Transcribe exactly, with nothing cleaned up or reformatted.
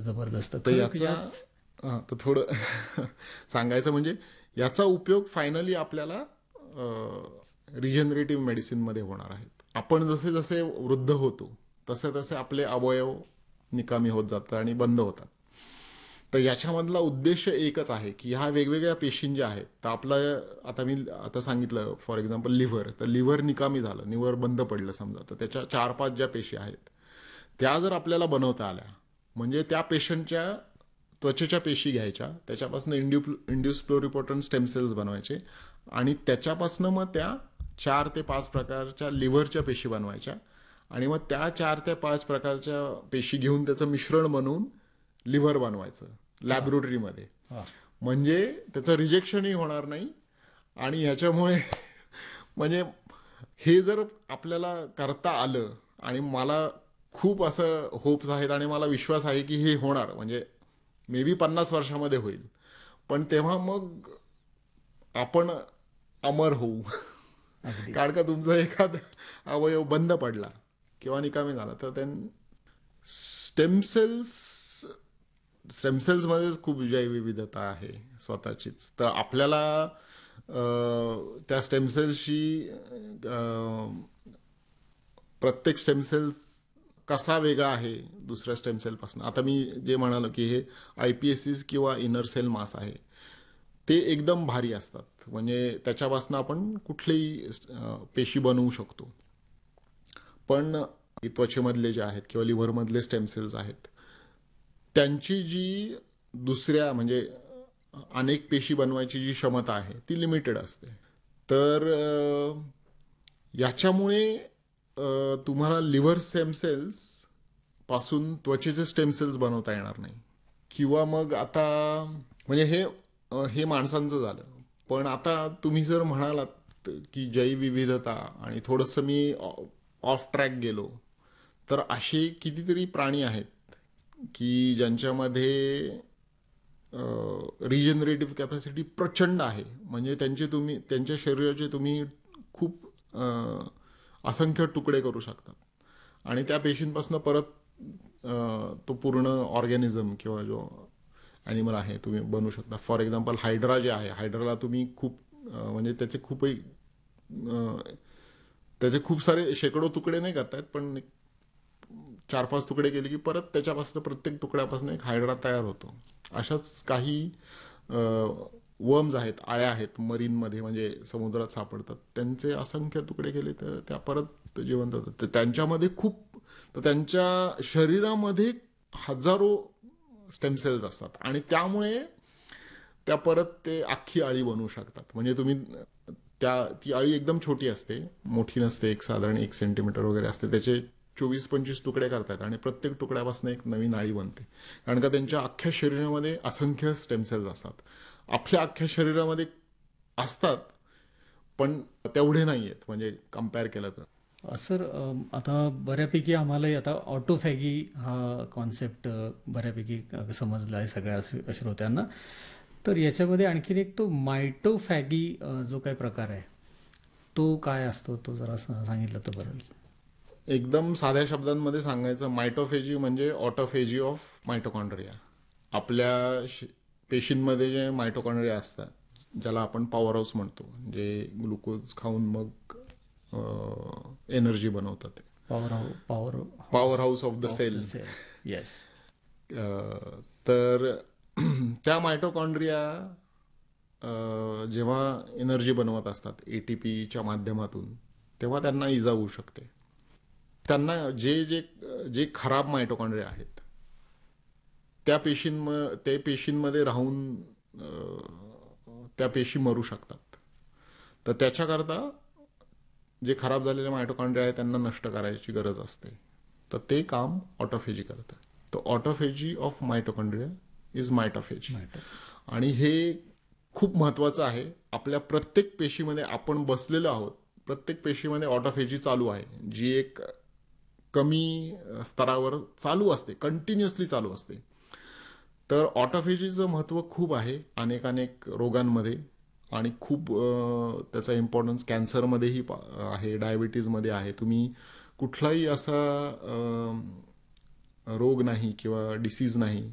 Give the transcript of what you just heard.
जबरदस्त. तर खरं याचा याच हां, तर थोडं सांगायचं म्हणजे याचा उपयोग फायनली आपल्याला रिजनरेटिव्ह मेडिसिनमध्ये होणार आहेत. आपण जसे जसे वृद्ध होतो तसे तसे आपले अवयव निकामी होत जातात आणि बंद होतात. तर याच्यामधला उद्देश एकच आहे की ह्या वेगवेगळ्या पेशी ज्या आहेत तर आपलं आता मी आता सांगितलं फॉर एक्झाम्पल लिव्हर, तर लिव्हर निकामी झालं, लिव्हर बंद पडलं समजा, तर त्याच्या चार पाच ज्या पेशी आहेत त्या जर आपल्याला बनवता आल्या म्हणजे त्या पेशंटच्या त्वचेच्या पेशी घ्यायच्या, त्याच्यापासून इंड्यू इंड्यूस प्लोरिपोटन स्टेम सेल्स बनवायचे आणि त्याच्यापासून मग त्या चार ते पाच प्रकारच्या लिव्हरच्या पेशी बनवायच्या आणि मग त्या चार ते पाच प्रकारच्या पेशी घेऊन त्याचं मिश्रण बनवून लिव्हर बनवायचं वा लॅबोरेटरीमध्ये. वा म्हणजे त्याचं रिजेक्शनही होणार नाही आणि ह्याच्यामुळे म्हणजे हे जर आपल्याला करता आलं आणि मला खूप असं होप्स आहेत आणि मला विश्वास आहे की हे होणार, म्हणजे मे बी पन्नास वर्षामध्ये होईल, पण तेव्हा मग आपण अमर होऊ. कारण अगदीच. का तुमचा एखादा अवयव बंद पडला किंवा निकामी झाला तर त्या स्टेम सेल्स स्टेम सेल्समध्ये खूप जैवविविधता आहे स्वतःचीच. तर आपल्याला अं, त्या स्टेम सेल्सशी प्रत्येक स्टेम सेल कसा वेगळा आहे दुसऱ्या स्टेम सेलपासून. आता मी जे म्हणालो की हे आय पी एस सीज किंवा इनर सेल मास आहे ते एकदम भारी असतात, म्हणजे त्याच्यापासून आपण कुठलीही अं, पेशी बनवू शकतो. पण त्वचेमधले जे आहेत किंवा लिव्हरमधले स्टेम सेल्स आहेत त्यांची जी दुसऱ्या म्हणजे अनेक पेशी बनवायची जी क्षमता आहे ती लिमिटेड असते. तर अं, याच्यामुळे अं, तुम्हाला लिव्हर स्टेम सेल्स पासून त्वचेचे स्टेम सेल्स बनवता येणार नाही. किंवा मग आता म्हणजे हे अं, हे माणसांचं झालं. पण आता तुम्ही जर म्हणालात की जैवविविधता आणि थोडंसं मी ऑफ ट्रॅक गेलो तर असे कितीतरी प्राणी आहेत की ज्यांच्यामध्ये रिजनरेटिव्ह कॅपॅसिटी प्रचंड आहे. म्हणजे त्यांचे तुम्ही त्यांच्या शरीराचे तुम्ही खूप अं, असंख्य तुकडे करू शकता आणि त्या पेशींपासून परत अं, तो पूर्ण ऑर्गॅनिझम किंवा जो ॲनिमल आहे तुम्ही बनवू शकता. फॉर एक्झाम्पल हायड्रा जे आहे, हायड्राला तुम्ही खूप अं, म्हणजे त्याचे खूपही अं, त्याचे खूप सारे शेकडो तुकडे नाही करतायत, पण एक चार पाच तुकडे केले की परत त्याच्यापासून प्रत्येक तुकड्यापासून एक हायड्रा तयार होतो. अशाच काही वर्म्स आहेत, आळ्या आहेत मरीनमध्ये, म्हणजे समुद्रात सापडतात, त्यांचे असंख्य तुकडे केले तर त्या परत जिवंत होतात. तर त्यांच्यामध्ये खूप तर त्यांच्या शरीरामध्ये हजारो स्टेम सेल्स असतात आणि त्यामुळे त्या परत ते अख्खी आळी बनवू शकतात. म्हणजे तुम्ही त्या ती आळी एकदम छोटी असते, मोठी नसते, एक साधारण एक सेंटीमीटर वगैरे असते, त्याचे चोवीस पंचवीस तुकडे करतात आणि प्रत्येक तुकड्यापासून एक नवीन आळी बनते. कारण का त्यांच्या अख्ख्या शरीरामध्ये असंख्य स्टेम सेल्स असतात. आपल्या अख्ख्या शरीरामध्ये असतात पण तेवढे नाही आहेत म्हणजे कम्पेअर केलं तर. अ, सर अम, आता बऱ्यापैकी आम्हालाही आता ऑटोफॅगी हा कॉन्सेप्ट बऱ्यापैकी अ, समजला आहे सगळ्या श्रो- श्रोत्यांना. तर याच्यामध्ये आणखीन एक तो मायटोफॅगी अ, जो काही प्रकार आहे तो काय असतो, तो जरा सा- सांगितलं तर बरं होईल. एकदम साध्या शब्दांमध्ये सांगायचं, मायटोफेजी म्हणजे ऑटोफेजी ऑफ मायटोकॉन्ड्रिया. आपल्या श- पेशींमध्ये जे मायटोकॉन्ड्रिया असतात ज्याला आपण पॉवर हाऊस म्हणतो, जे ग्लुकोज खाऊन मग एनर्जी बनवतात, ते power how power house power house of the of the sale. Sale. Yes. तर त्या मायटोकॉन्ड्रिया जेव्हा एनर्जी बनवत असतात एटीपीच्या माध्यमातून तेव्हा त्यांना इजा होऊ शकते. त्यांना जे जे जे खराब मायटोकॉन्ड्रिया आहेत त्या पेशींम ते पेशींमध्ये राहून अं, त्या पेशी मरू शकतात. तर त्याच्याकरता जे खराब झालेले मायटोकॉन्ड्रिया आहेत त्यांना नष्ट करायची गरज असते. तर ते काम ऑटोफेजी करतं. तर ऑटोफेजी ऑफ मायटोकॉन्ड्रिया इज मायटोफेजी. मायटोफॅजी. आणि हे खूप महत्त्वाचं आहे. आपल्या प्रत्येक पेशीमध्ये आपण बसलेलो आहोत, प्रत्येक पेशीमध्ये ऑटोफेजी चालू आहे, जी एक कमी स्तरावर चालू असते, कंटिन्युअसली चालू असते. तर ऑटोफेजीचं महत्त्व खूप आहे अनेक अनेक रोगांमध्ये आणि खूप अं, त्याचा इम्पॉर्टन्स कॅन्सरमध्येही पा- आहे, डायबिटीजमध्ये आहे. तुम्ही कुठलाही असा अं, रोग नाही किंवा डिसीज नाही